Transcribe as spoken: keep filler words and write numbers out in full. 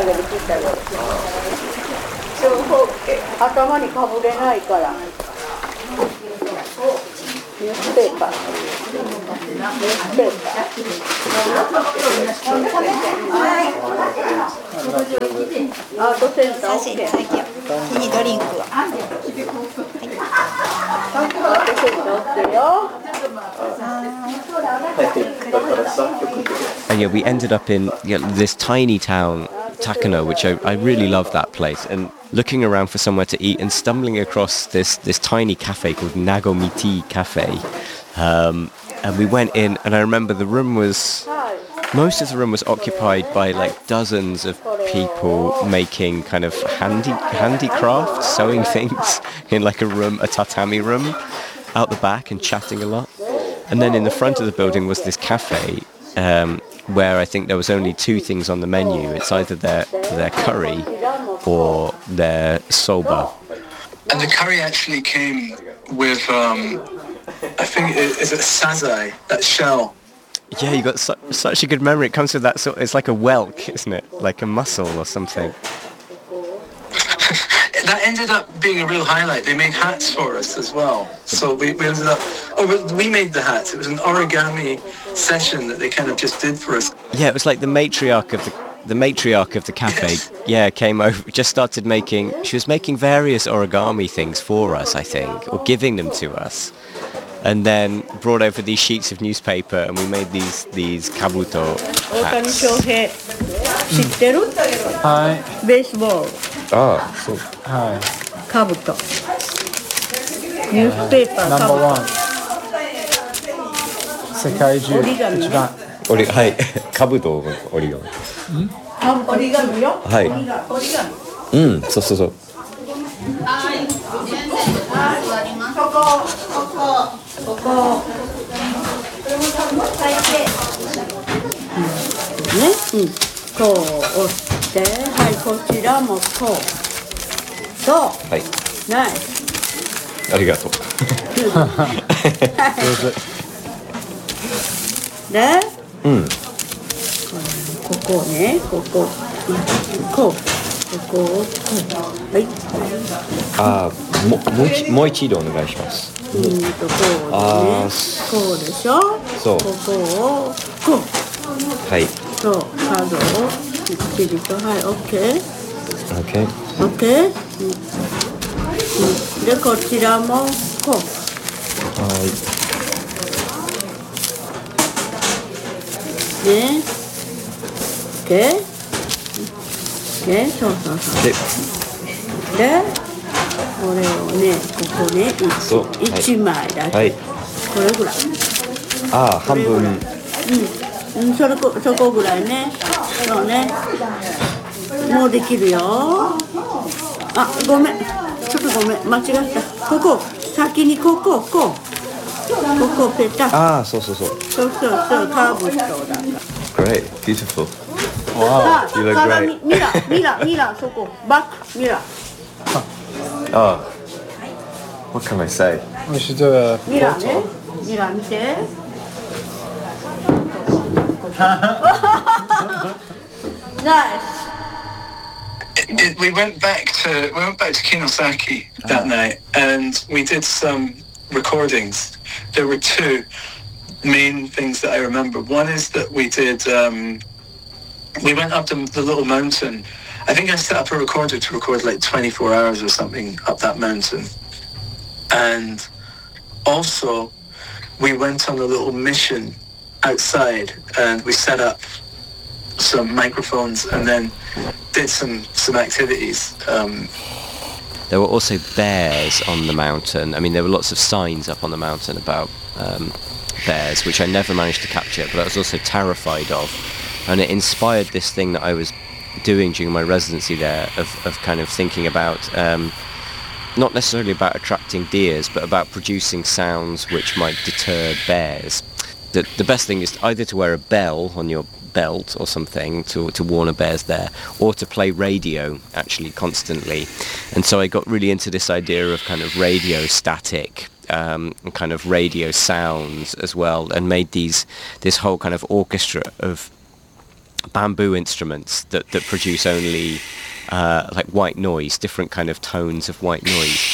げる切ってあげる長方形頭にかぶれないからニュースペーパーニュースペーパーアートセンター OK 次ドリンクはアートセンター OK よ And yeah, we ended up in yeah, this tiny town, Takano, which I, I really love that place. And looking around for somewhere to eat and stumbling across this, this tiny cafe called Nagomiti Cafe. Um, and we went in, and I remember the room was... Most of the room was occupied by like dozens of people making kind of handy handicrafts, sewing things in like a room, a tatami room, out the back and chatting a lot. And then in the front of the building was this cafe um, where I think there was only two things on the menu. It's either their their curry or their soba. And the curry actually came with, um, I think, it, is it sazai, that shell? Yeah, you got su- such a good memory. It comes with that sort. It's like a whelk, isn't it? Like a mussel or something. That ended up being a real highlight. They made hats for us as well. So we, we ended up, oh, we made the hats. It was an origami session that they kind of just did for us. Yeah, it was like the matriarch of the the matriarch of the cafe. Yes. Yeah, came over, just started making. She was making various origami things for us, I think, or giving them to us. And then brought over these sheets of newspaper, and we made these these kabuto hats. 知ってる？ はい。 ベースボール。 ああ、そう。 はい。 カブト。ニュースペーパー。 ナンバーワン。世界中一番。 オリはい。カブトオリガミ。 オリガミよ。 はい。うん、そうそうそう。 はい。ここここここ。ね、うん。こう押して、はい、こちらもこう。そう。 はい。 ナイス。 ありがとう。 で、 うん。 ここね、ここ、こう、ここをこう、はい。 ああ、ももう一もう一度お願いします。 うんとこうね、こうでしょ。 そう。 ここをこう。 はい。 そう、角をきっちりと、はい、オッケー。 オッケー。 オッケー。で、こちらもこう。 はい。 ね。オッケー。ね、そうそうそう。で、これをね、ここね、一枚だけ。はい。これぐらい。 ああ、半分。 うん、それこ、そこぐらいね。そうね。もうできるよ。あ、ごめん。ちょっとごめん、間違った。ここ、先にここ、こう。ここペタ。 ああ、そうそうそう。 そうそうそう、カーブストだから。 Great, beautiful. Wow, you look great. ミラ、ミラ、ミラ、そこ、バック、ミラ。 Oh, what can I say? We should do a ミラね。ミラ見て。Nice. It, we went back to we went back to Kinosaki that uh-huh. night, and we did some recordings. There were two main things that I remember. One is that we did. Um, we went up the, the little mountain. I think I set up a recorder to record like twenty-four hours or something up that mountain, and also we went on a little mission outside, and we set up some microphones and then did some some activities. Um, there were also bears on the mountain. I mean, there were lots of signs up on the mountain about um, bears, which I never managed to capture, but I was also terrified of. And it inspired this thing that I was doing during my residency there, of, of kind of thinking about, um, not necessarily about attracting deers, but about producing sounds which might deter bears. The, the best thing is either to wear a bell on your belt or something to to warn a bear's there, or to play radio actually constantly. And so I got really into this idea of kind of radio static um, and kind of radio sounds as well, and made these this whole kind of orchestra of bamboo instruments that, that produce only uh, like white noise, different kind of tones of white noise.